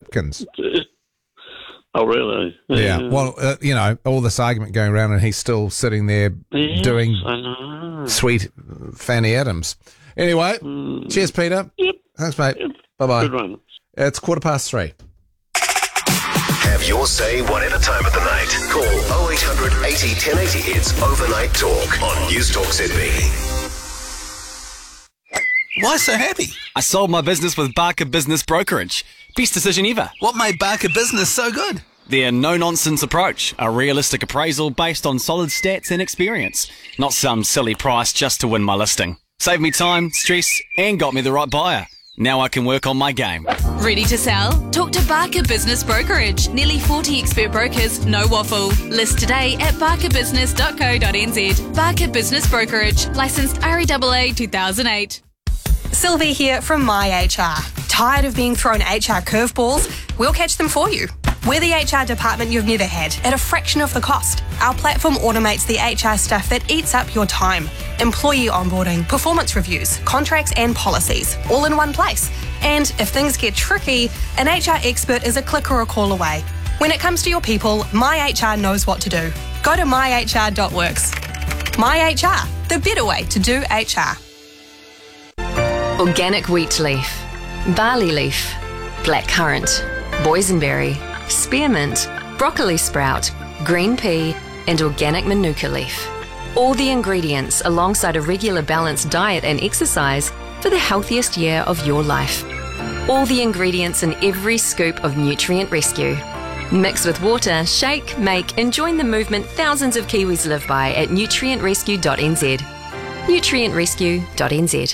Hopkins. Oh, really? Yeah. Well, all this argument going around, and he's still sitting there doing sweet Fanny Adams. Anyway, cheers, Peter. Yep. Thanks, mate. Yep. Bye-bye. Good one. It's 3:15. Have your say whatever time of the night. Call 0800 80 1080. It's Overnight Talk on News Talk ZB. Why so happy? I sold my business with Barker Business Brokerage. Best decision ever. What made Barker Business so good? Their no-nonsense approach. A realistic appraisal based on solid stats and experience. Not some silly price just to win my listing. Saved me time, stress, and got me the right buyer. Now I can work on my game. Ready to sell? Talk to Barker Business Brokerage. Nearly 40 expert brokers, no waffle. List today at barkerbusiness.co.nz. Barker Business Brokerage. Licensed REAA 2008. Sylvie here from MyHR. Tired of being thrown HR curveballs? We'll catch them for you. We're the HR department you've never had at a fraction of the cost. Our platform automates the HR stuff that eats up your time. Employee onboarding, performance reviews, contracts and policies, all in one place. And if things get tricky, an HR expert is a click or a call away. When it comes to your people, MyHR knows what to do. Go to myhr.works. MyHR, the better way to do HR. Organic wheat leaf, barley leaf, blackcurrant, boysenberry, spearmint, broccoli sprout, green pea, and organic manuka leaf. All the ingredients alongside a regular balanced diet and exercise for the healthiest year of your life. All the ingredients in every scoop of Nutrient Rescue. Mix with water, shake, make, and join the movement thousands of Kiwis live by at nutrientrescue.nz. nutrientrescue.nz.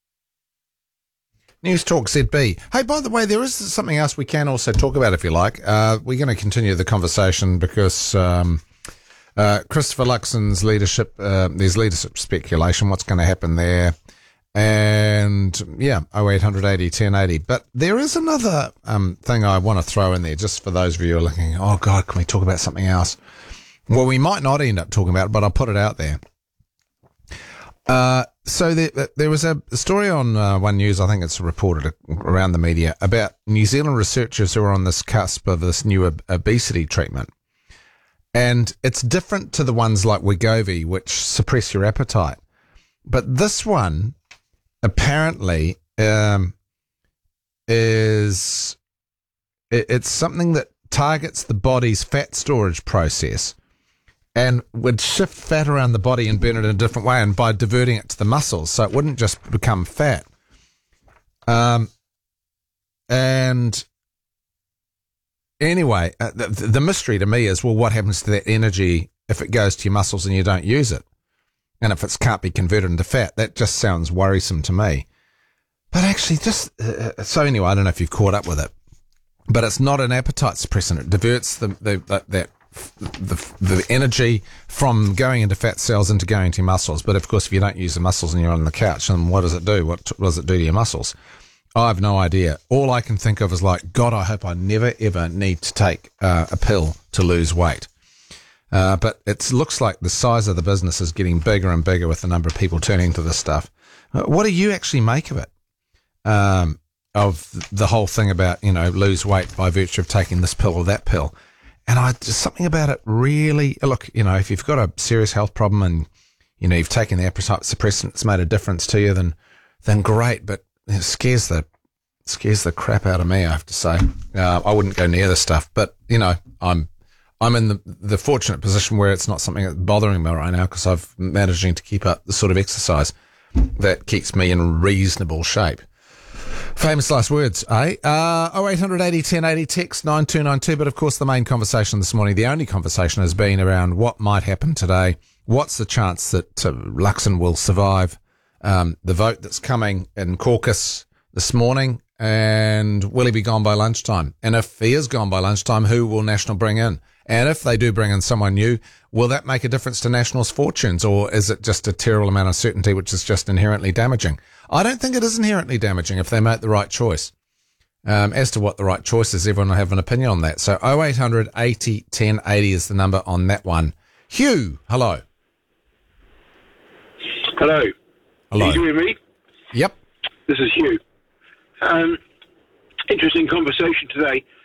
News Talk ZB. Hey, by the way, there is something else we can also talk about if you like. We're going to continue the conversation because Christopher Luxon's leadership, there's leadership speculation, what's going to happen there. And yeah, 0800 80 1080. But there is another thing I want to throw in there just for those of you who are looking, oh God, can we talk about something else? Well, we might not end up talking about it, but I'll put it out there. So there was a story on One News, I think it's reported around the media, about New Zealand researchers who are on this cusp of this new obesity treatment. And it's different to the ones like Wegovy, which suppress your appetite. But this one apparently it's something that targets the body's fat storage process and would shift fat around the body and burn it in a different way, and by diverting it to the muscles, so it wouldn't just become fat. And anyway, the mystery to me is, well, what happens to that energy if it goes to your muscles and you don't use it? And if it can't be converted into fat, that just sounds worrisome to me. But actually, so anyway, I don't know if you've caught up with it, but it's not an appetite suppressant. It diverts the energy from going into fat cells into going to your muscles. But of course, if you don't use the muscles and you're on the couch, then what does it do? What does it do to your muscles? I have no idea. All I can think of is like, God, I hope I never, ever need to take a pill to lose weight. But it looks like the size of the business is getting bigger and bigger with the number of people turning to this stuff. What do you actually make of it? Of the whole thing about, lose weight by virtue of taking this pill or that pill. And just something about it really, look, if you've got a serious health problem and, you've taken the appetite suppressant, it's made a difference to you, then great. But it scares the crap out of me, I have to say. I wouldn't go near this stuff, but, I'm in the fortunate position where it's not something that's bothering me right now because I've managing to keep up the sort of exercise that keeps me in reasonable shape. Famous last words, eh? 0800 80 1080, text 9292. But of course, the main conversation this morning, the only conversation, has been around what might happen today. What's the chance that Luxon will survive the vote that's coming in caucus this morning? And will he be gone by lunchtime? And if he is gone by lunchtime, who will National bring in? And if they do bring in someone new, will that make a difference to National's fortunes, or is it just a terrible amount of certainty which is just inherently damaging? I don't think it is inherently damaging if they make the right choice. As to what the right choice is, everyone will have an opinion on that. So 0800 80 1080 is the number on that one. Hugh, hello. Hello. Hello. Can you hear me? Yep. This is Hugh. Interesting conversation today.